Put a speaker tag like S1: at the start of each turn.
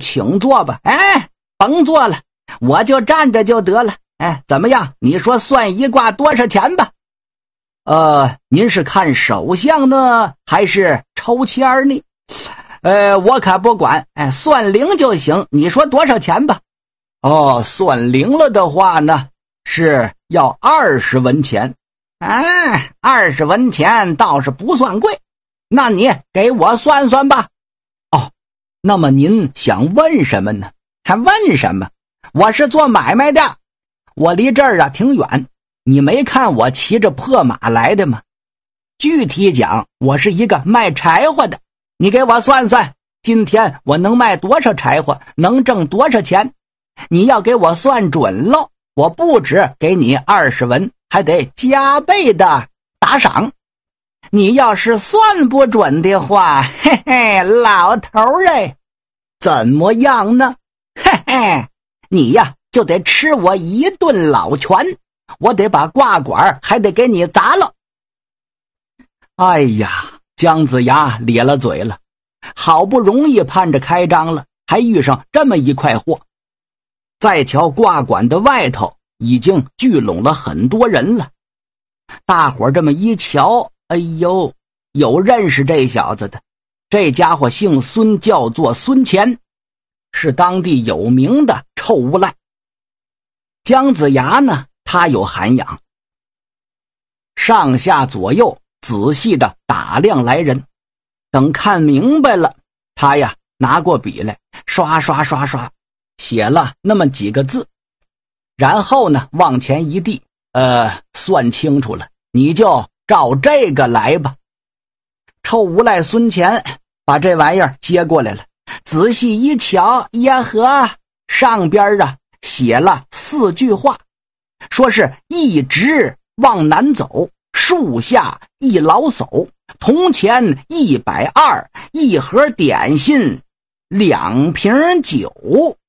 S1: 请坐吧。哎，甭坐了，我就站着就得了。哎，怎么样？你说算一卦多少钱吧？您是看手相呢，还是抽签呢？我可不管，哎，算灵就行。你说多少钱吧？算灵了的话呢，是要20文钱。哎，20文钱倒是不算贵，那你给我算算吧。那么您想问什么呢？还问什么？我是做买卖的，我离这儿挺远，你没看我骑着破马来的吗？具体讲，我是一个卖柴火的，你给我算算，今天我能卖多少柴火，能挣多少钱？你要给我算准了，我不止给你20文，还得加倍的打赏。你要是算不准的话，嘿嘿，老头儿怎么样呢？嘿嘿，你呀就得吃我一顿老拳，我得把挂管还得给你砸了。哎呀，姜子牙咧了嘴了，好不容易盼着开张了，还遇上这么一块货。再瞧挂馆的外头已经聚拢了很多人了，大伙这么一瞧，哎呦，有认识这小子的，这家伙姓孙，叫做孙乾，是当地有名的臭无赖。姜子牙呢，他有涵养，上下左右仔细的打量来人，等看明白了，他呀拿过笔来，刷刷刷刷写了那么几个字，然后呢往前一递，算清楚了，你就照这个来吧。臭无赖孙乾把这玩意儿接过来了，仔细一瞧，呀呵，上边写了4句话，说是一直往南走，树下一老叟，铜钱120，一盒点心，2瓶酒。